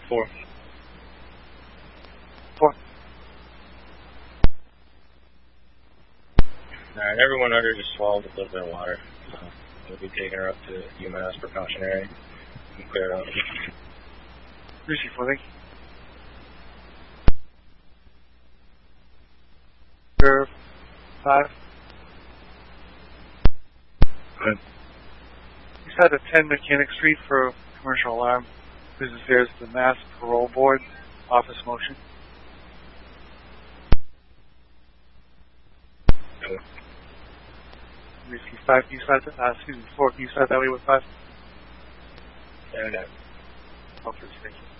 4. 4. Alright, everyone under just swallowed a little bit of water. We'll be taking her up to UMass precautionary and clear out. Lucy, 4, thank you. Curve 5. Good. You said at 10 Mechanic Street for commercial alarm. Business there is the Mass Parole Board office motion. Good. Lucy, 5, can you start that? 4, can you start that way with 5? Yeah, I got it. Oh, please, thank you.